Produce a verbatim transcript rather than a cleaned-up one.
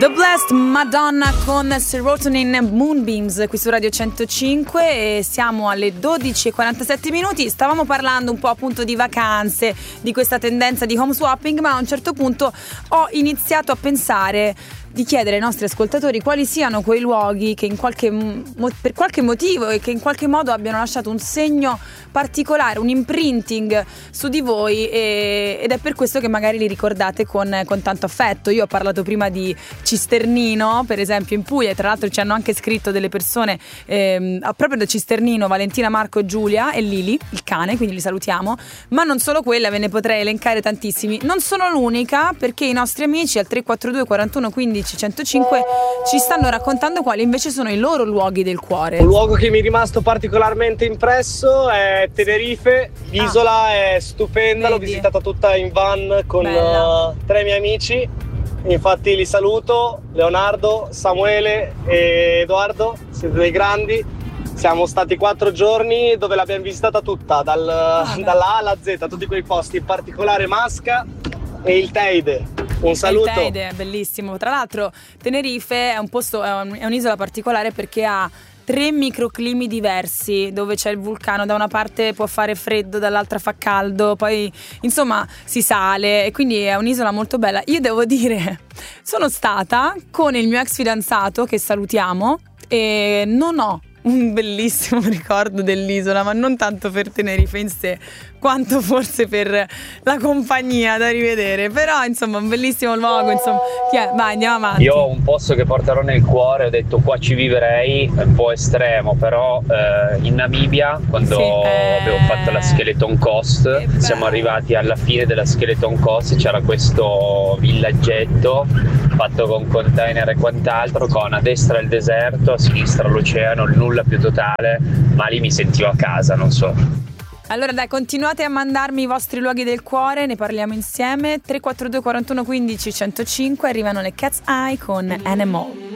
The Blessed Madonna con Serotonin Moonbeams qui su Radio centocinque e siamo alle dodici e quarantasette minuti. Stavamo parlando un po' appunto di vacanze, di questa tendenza di home swapping, ma a un certo punto ho iniziato a pensare di chiedere ai nostri ascoltatori quali siano quei luoghi che in qualche mo- per qualche motivo e che in qualche modo abbiano lasciato un segno particolare, un imprinting su di voi, e, ed è per questo che magari li ricordate con, con tanto affetto. Io ho parlato prima di Cisternino, per esempio in Puglia, e tra l'altro ci hanno anche scritto delle persone ehm, proprio da Cisternino, Valentina, Marco, Giulia e Lili, il cane, quindi li salutiamo. Ma non solo quella, ve ne potrei elencare tantissimi. Non sono l'unica, perché i nostri amici al tre quattro due quarantuno quindici centocinque ci stanno raccontando quali invece sono i loro luoghi del cuore. Un luogo che mi è rimasto particolarmente impresso è Tenerife. L'isola ah, è stupenda, vedi? L'ho visitata tutta in van con uh, tre miei amici. Infatti li saluto, Leonardo, Samuele e Edoardo, siete dei grandi. Siamo stati quattro giorni dove l'abbiamo visitata tutta, dal, ah, dalla A alla Z, tutti quei posti, in particolare Masca e il Teide. Un saluto. Il Teide è bellissimo. Tra l'altro Tenerife è un posto, è, un, è un'isola particolare perché ha tre microclimi diversi, dove c'è il vulcano, da una parte può fare freddo, dall'altra fa caldo, poi insomma si sale, e quindi è un'isola molto bella. Io devo dire, sono stata con il mio ex fidanzato, che salutiamo, e non ho un bellissimo ricordo dell'isola, ma non tanto per Tenerife in sé quanto forse per la compagnia da rivedere. Però insomma un bellissimo luogo, insomma. Chi è? Vai, andiamo avanti. Io ho un posto che porterò nel cuore, ho detto qua ci vivrei, è un po' estremo, però eh, in Namibia, quando sì, eh... avevo fatto la Skeleton Coast, siamo arrivati alla fine della Skeleton Coast, c'era questo villaggetto fatto con container e quant'altro, con a destra il deserto, a sinistra l'oceano, il nulla più totale, ma lì mi sentivo a casa, non so. Allora dai, continuate a mandarmi i vostri luoghi del cuore, ne parliamo insieme. Tre quattro due quarantuno quindici centocinque, arrivano le Cat's Eye con Animal.